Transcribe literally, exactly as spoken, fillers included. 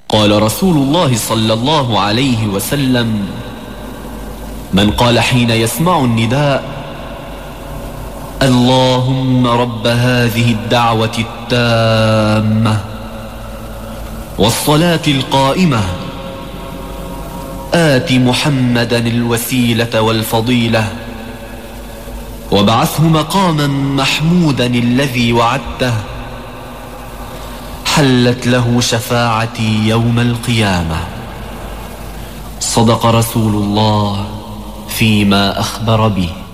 قال رسول الله صلى الله عليه وسلم: من قال حين يسمع النداء: اللهم رب هذه الدعوة التامة والصلاة القائمة آت محمدا الوسيلة والفضيلة وابعثه مقاما محمودا الذي وعدته، حلت له شفاعتي يوم القيامة. صدق رسول الله فيما أخبر به.